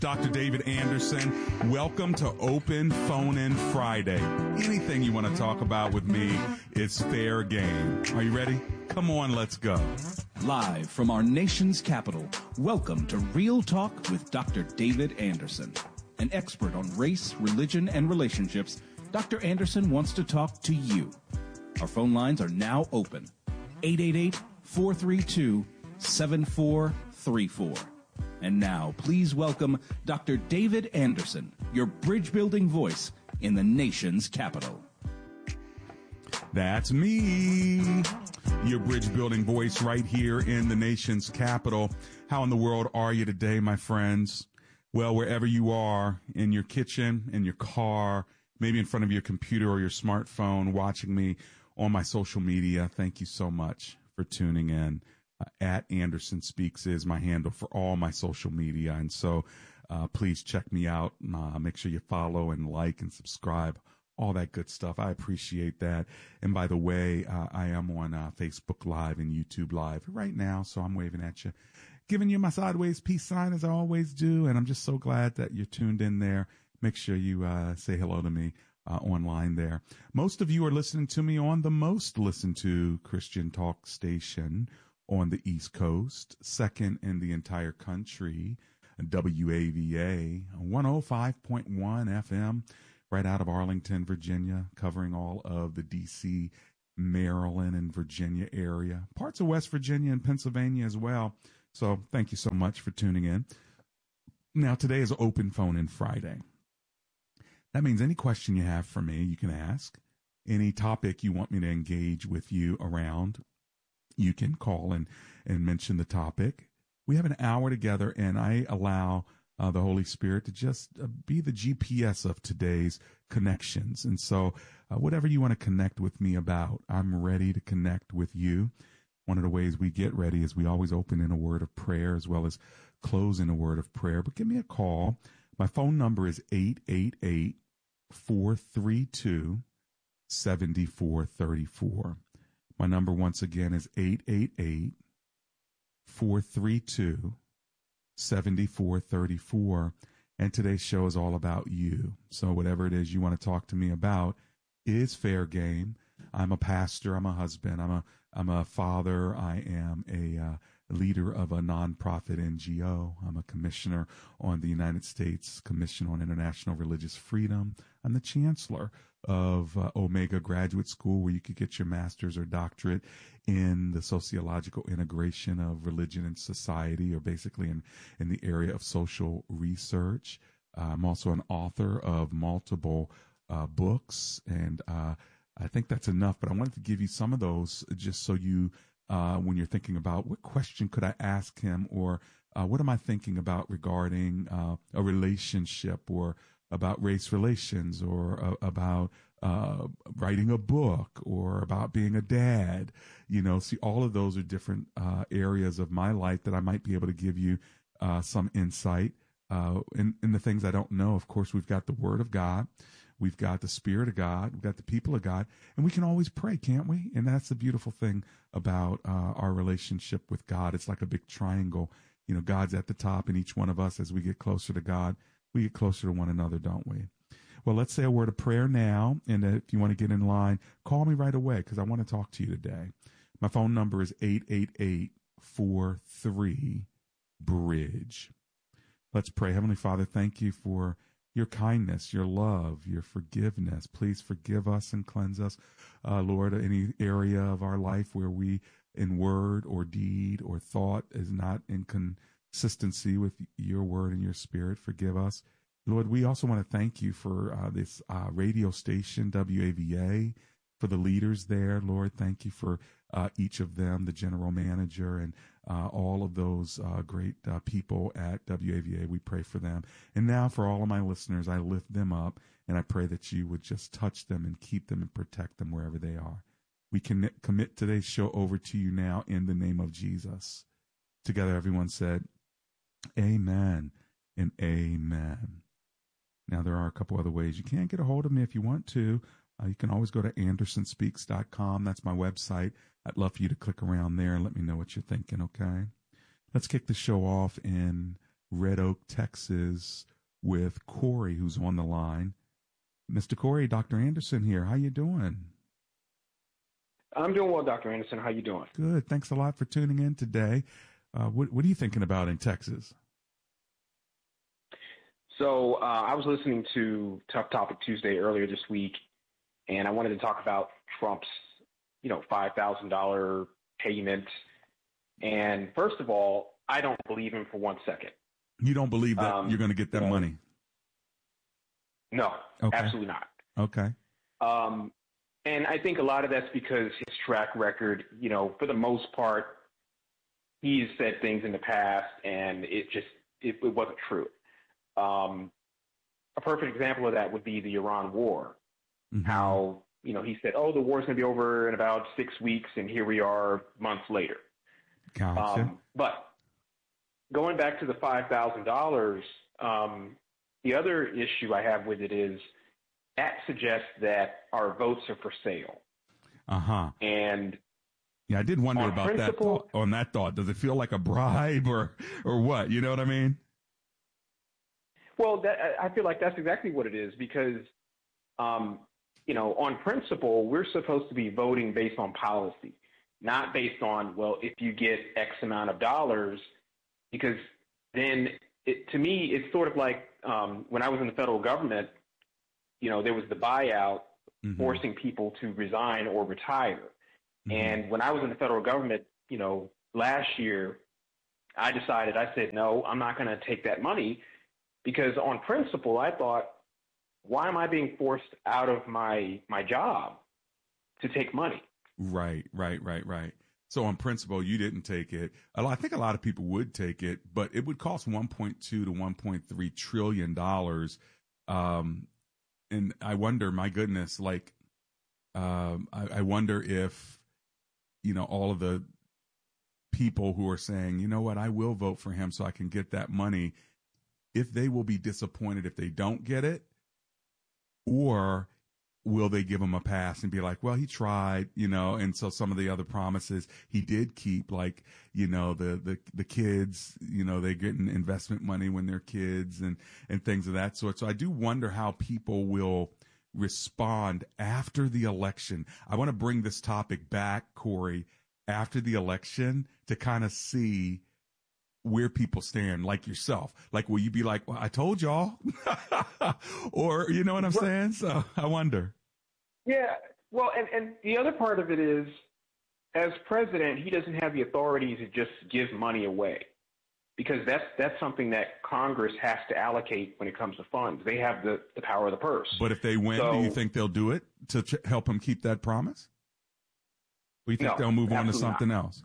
Dr. David Anderson, welcome to Open Phone In Friday. Anything you want to talk about with me is fair game. Are you ready? Come on, let's go. Live from our nation's capital, welcome to Real Talk with Dr. David Anderson. An expert on race, religion, and relationships, Dr. Anderson wants to talk to you. Our phone lines are now open. 888-432-7434. And now, please welcome Dr. David Anderson, your bridge-building voice in the nation's capital. That's me, your bridge-building voice right here in the nation's capital. How in the world are you today, my friends? Well, wherever you are, in your kitchen, in your car, maybe in front of your computer or your smartphone, watching me on my social media, thank you so much for tuning in. At Anderson Speaks is my handle for all my social media. And so please check me out. Make sure you follow and like and subscribe, all that good stuff. I appreciate that. And by the way, I am on Facebook Live and YouTube Live right now. So I'm waving at you, giving you my sideways peace sign as I always do. And I'm just so glad that you're tuned in there. Make sure you say hello to me online there. Most of you are listening to me on the most listened to Christian talk station on the East Coast, second in the entire country, WAVA, 105.1 FM, right out of Arlington, Virginia, covering all of the D.C., Maryland, and Virginia area, parts of West Virginia and Pennsylvania as well. So thank you so much for tuning in. Now, today is Open Phone In Friday. That means any question you have for me, you can ask. Any topic you want me to engage with you around, you can call and mention the topic. We have an hour together, and I allow the Holy Spirit to just be the GPS of today's connections. And so whatever you want to connect with me about, I'm ready to connect with you. One of the ways we get ready is we always open in a word of prayer as well as close in a word of prayer. But give me a call. My phone number is 888-432-7434. My number, once again, is 888-432-7434. And today's show is all about you. So whatever it is you want to talk to me about is fair game. I'm a pastor. I'm a husband. I'm a father. I am a leader of a nonprofit NGO. I'm a commissioner on the United States Commission on International Religious Freedom. I'm the chancellor of Omega Graduate School, where you could get your master's or doctorate in the sociological integration of religion and society, or basically in the area of social research. I'm also an author of multiple books, and I think that's enough, but I wanted to give you some of those just so you, when you're thinking about what question could I ask him, or what am I thinking about regarding a relationship, or about race relations, or about writing a book, or about being a dad. See, all of those are different areas of my life that I might be able to give you some insight in the things I don't know. Of course, we've got the Word of God. We've got the Spirit of God. We've got the people of God. And we can always pray, can't we? And that's the beautiful thing about our relationship with God. It's like a big triangle. God's at the top, and each one of us, as we get closer to God, we get closer to one another, don't we? Well, let's say a word of prayer now. And if you want to get in line, call me right away, because I want to talk to you today. My phone number is 888-43-BRIDGE. Let's pray. Heavenly Father, thank you for your kindness, your love, your forgiveness. Please forgive us and cleanse us, Lord, any area of our life where we, in word or deed or thought, is not in consistency with your word and your Spirit. Forgive us. Lord, we also want to thank you for this radio station, WAVA, for the leaders there. Lord, thank you for each of them, the general manager, and all of those great people at WAVA. We pray for them. And now for all of my listeners, I lift them up, and I pray that you would just touch them and keep them and protect them wherever they are. We can commit today's show over to you now in the name of Jesus. Together, everyone said, amen and amen. Now, there are a couple other ways you can get a hold of me if you want to. You can always go to AndersonSpeaks.com. That's my website. I'd love for you to click around there and let me know what you're thinking, okay? Let's kick the show off in Red Oak, Texas, with Corey, who's on the line. Mr. Corey, Dr. Anderson here. How you doing? I'm doing well, Dr. Anderson. How you doing? Good. Thanks a lot for tuning in today. What are you thinking about in Texas? So I was listening to Tough Topic Tuesday earlier this week, and I wanted to talk about Trump's, $5,000 payment. And first of all, I don't believe him for 1 second. You don't believe that you're going to get that money? No, okay. Absolutely not. Okay. And I think a lot of that's because his track record, for the most part, he's said things in the past and it wasn't true. A perfect example of that would be the Iran war. Mm-hmm. How, he said, the war's going to be over in about 6 weeks, and here we are months later. Gotcha. But going back to the $5,000, the other issue I have with it is that suggests that our votes are for sale. Uh-huh. And yeah, I did wonder about that thought. Does it feel like a bribe or what? You know what I mean? Well, I feel like that's exactly what it is because, on principle, we're supposed to be voting based on policy, not based on, if you get X amount of dollars, because then to me, it's sort of like when I was in the federal government, there was the buyout mm-hmm. forcing people to resign or retire. Mm-hmm. And when I was in the federal government, last year, I said, no, I'm not going to take that money because on principle, I thought, why am I being forced out of my job to take money? Right. So on principle, you didn't take it. I think a lot of people would take it, but it would cost $1.2 to $1.3 trillion. And I wonder, my goodness, I wonder if, all of the people who are saying, you know what, I will vote for him so I can get that money, if they will be disappointed if they don't get it, or will they give him a pass and be like, well, he tried, and so some of the other promises he did keep, like, the kids, they get investment money when they're kids and things of that sort. So I do wonder how people will respond after the election. I want to bring this topic back, Corey, after the election to kind of see where people stand, like yourself. Like, will you be like, well, I told y'all? Or, you know what I'm saying? So I wonder. Yeah. Well, and the other part of it is, as president, he doesn't have the authority to just give money away because that's something that Congress has to allocate when it comes to funds. They have the power of the purse. But if they win, do you think they'll do it to help him keep that promise? Or you think they'll move on to something else?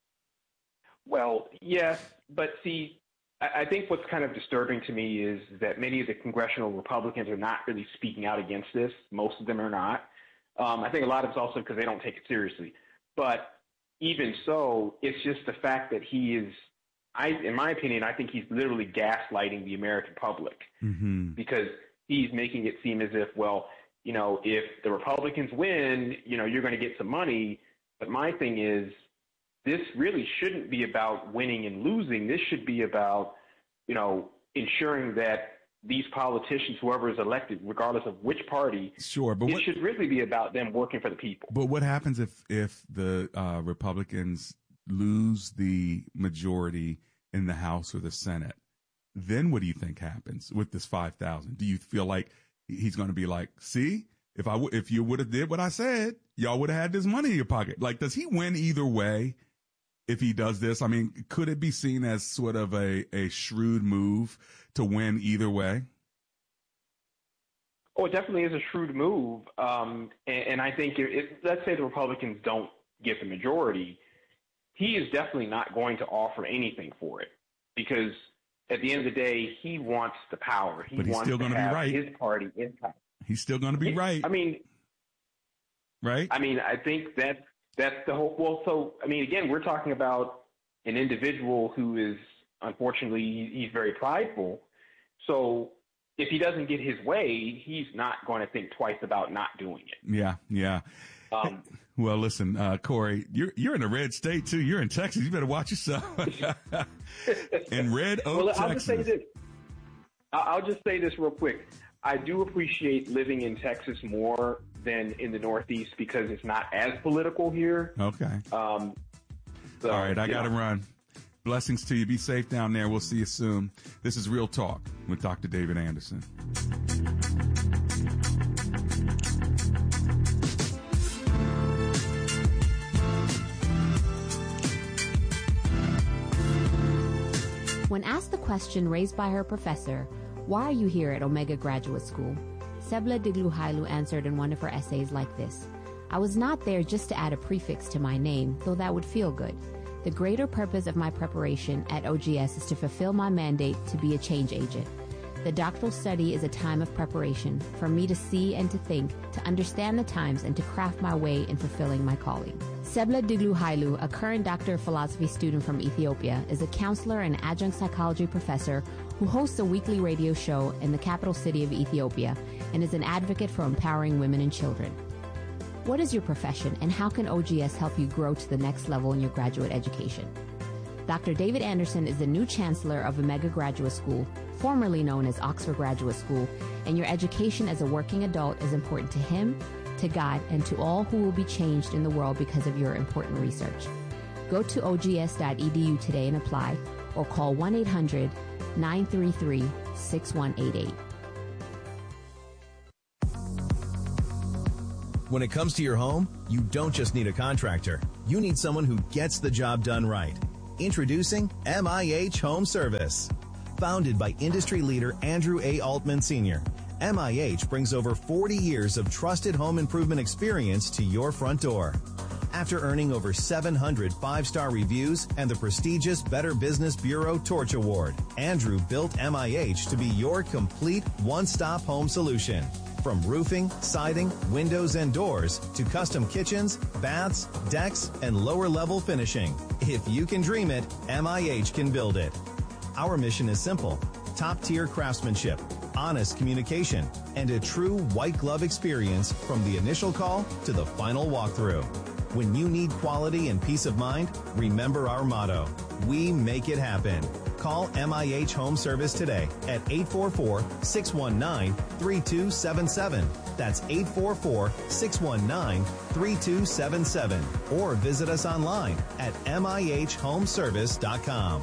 Well, yes, but see, I think what's kind of disturbing to me is that many of the congressional Republicans are not really speaking out against this. Most of them are not. I think a lot of it's also because they don't take it seriously. But even so, it's just the fact that he is, in my opinion, I think he's literally gaslighting the American public mm-hmm. because he's making it seem as if, if the Republicans win, you're going to get some money. But my thing is, this really shouldn't be about winning and losing. This should be about, ensuring that these politicians, whoever is elected, regardless of which party, sure, but it should really be about them working for the people. But what happens if the Republicans lose the majority in the House or the Senate? Then what do you think happens with this 5,000? Do you feel like he's going to be like, see, if you would have did what I said, y'all would have had this money in your pocket? Like, does he win either way? If he does this, I mean, could it be seen as sort of a shrewd move to win either way? Oh, it definitely is a shrewd move. And I think let's say the Republicans don't get the majority, he is definitely not going to offer anything for it because at the end of the day, he wants the power. But he's still going to be right. His party in power. He's still going to be right. Right? I mean, I think that's the whole. Well, so, I mean, again, we're talking about an individual who is, unfortunately, he's very prideful. So if he doesn't get his way, he's not going to think twice about not doing it. Yeah. Well, listen, Corey, you're in a red state too. You're in Texas. You better watch yourself. In Red Oak, Texas. I'll just say this real quick. I do appreciate living in Texas more than in the Northeast because it's not as political here. Okay. All right, I got to run. Blessings to you. Be safe down there. We'll see you soon. This is Real Talk with Dr. David Anderson. When asked the question raised by her professor, "Why are you here at Omega Graduate School?" Sebla Diglu-Hailu answered in one of her essays like this: "I was not there just to add a prefix to my name, though that would feel good. The greater purpose of my preparation at OGS is to fulfill my mandate to be a change agent. The doctoral study is a time of preparation for me to see and to think, to understand the times, and to craft my way in fulfilling my calling." Sebla Diglu-Hailu, a current Doctor of Philosophy student from Ethiopia, is a counselor and adjunct psychology professor who hosts a weekly radio show in the capital city of Ethiopia and is an advocate for empowering women and children. What is your profession, and how can OGS help you grow to the next level in your graduate education? Dr. David Anderson is the new chancellor of Omega Graduate School, formerly known as Oxford Graduate School, and your education as a working adult is important to him, to God, and to all who will be changed in the world because of your important research. Go to ogs.edu today and apply, or call 1-800-933-6188. When it comes to your home, you don't just need a contractor. You need someone who gets the job done right. Introducing MIH Home Service. Founded by industry leader Andrew A. Altman Sr., MIH brings over 40 years of trusted home improvement experience to your front door. After earning over 700 five-star reviews and the prestigious Better Business Bureau Torch Award, Andrew built MIH to be your complete one-stop home solution. From roofing, siding, windows, and doors to custom kitchens, baths, decks, and lower-level finishing. If you can dream it, MIH can build it. Our mission is simple: top-tier craftsmanship, honest communication, and a true white glove experience from the initial call to the final walkthrough. When you need quality and peace of mind, remember our motto: we make it happen. Call MIH Home Service today at 844-619-3277. That's 844-619-3277. Or visit us online at mihhomeservice.com.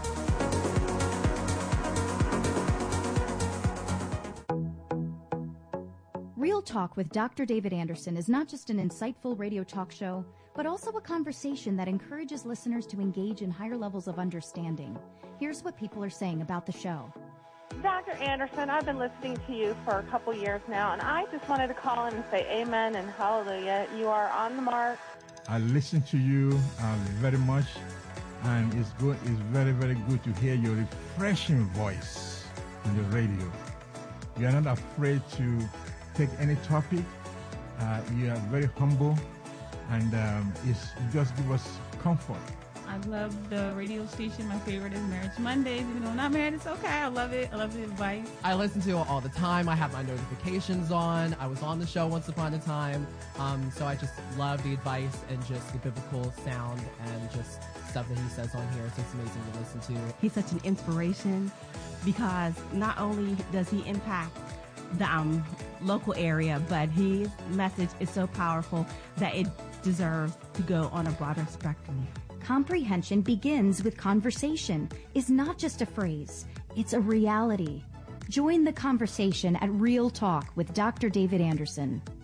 Real Talk with Dr. David Anderson is not just an insightful radio talk show, but also a conversation that encourages listeners to engage in higher levels of understanding. Here's what people are saying about the show. Dr. Anderson, I've been listening to you for a couple years now, and I just wanted to call in and say amen and hallelujah. You are on the mark. I listen to you very much, and it's good. It's very, very good to hear your refreshing voice on the radio. You are not afraid to take any topic. You are very humble, and you just give us comfort. I love the radio station. My favorite is Marriage Mondays. Even though I'm not married, it's okay. I love it. I love the advice. I listen to it all the time. I have my notifications on. I was on the show once upon a time. So I just love the advice and just the biblical sound and just stuff that he says on here. So it's amazing to listen to. He's such an inspiration because not only does he impact the local area, but his message is so powerful that it deserves to go on a broader spectrum. Comprehension begins with conversation. It's not just a phrase, it's a reality. Join the conversation at Real Talk with Dr. David Anderson.